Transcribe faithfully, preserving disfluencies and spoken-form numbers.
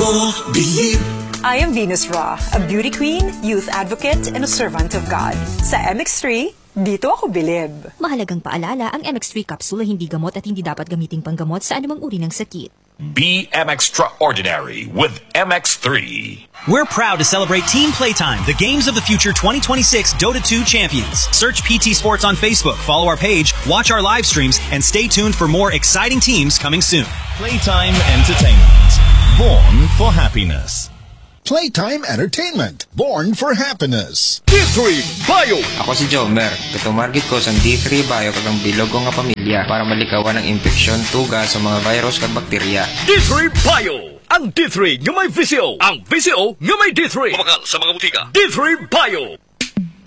ako bilib. I am Venus Ra, a beauty queen, youth advocate, and a servant of God. Sa M X three, dito ako bilib. Mahalagang paalala, ang M X three capsule ay hindi gamot at hindi dapat gamiting panggamot sa anumang uri ng sakit. Be M Extraordinary with M X three. We're proud to celebrate Team Playtime, the Games of the Future twenty twenty-six Dota two champions. Search P T Sports on Facebook, follow our page, watch our live streams, and stay tuned for more exciting teams coming soon. Playtime Entertainment, born for happiness. Playtime Entertainment, born for happiness. D three Bio. Ako si Jomer. Katumargit ko sa D three Bio kagang bilog ko nga pamilya para malikawan ang infeksyon, tuga sa mga virus kag bakterya. D three Bio. Ang D three nga may V C O. Ang V C O nga may D three. Mamakal sa mga butika. D three Bio.